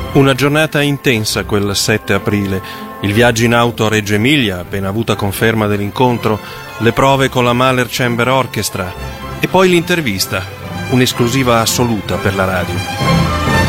Una giornata intensa quel 7 aprile, il viaggio in auto a Reggio Emilia, appena avuta conferma dell'incontro, le prove con la Mahler Chamber Orchestra e poi l'intervista, un'esclusiva assoluta per la radio.